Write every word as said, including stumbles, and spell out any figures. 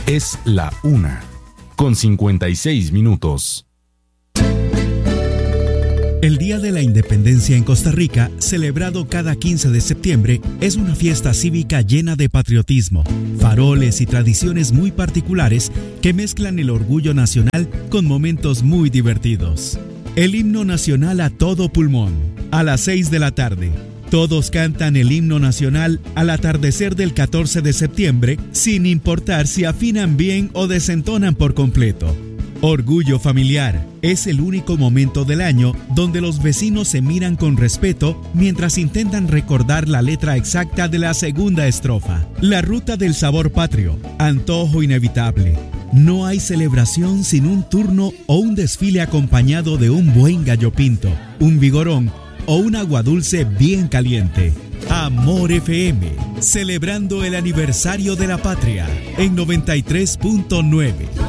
Es la una, con cincuenta y seis minutos. El Día de la Independencia en Costa Rica, celebrado cada quince de septiembre, es una fiesta cívica llena de patriotismo, faroles y tradiciones muy particulares que mezclan el orgullo nacional con momentos muy divertidos. El himno nacional a todo pulmón, a las seis de la tarde. Todos cantan el himno nacional al atardecer del catorce de septiembre, sin importar si afinan bien o desentonan por completo. Orgullo familiar es el único momento del año donde los vecinos se miran con respeto mientras intentan recordar la letra exacta de la segunda estrofa. La ruta del sabor patrio, antojo inevitable. No hay celebración sin un turno o un desfile acompañado de un buen gallo pinto, un vigorón o un aguadulce bien caliente. Amor F M, celebrando el aniversario de la patria en noventa y tres punto nueve.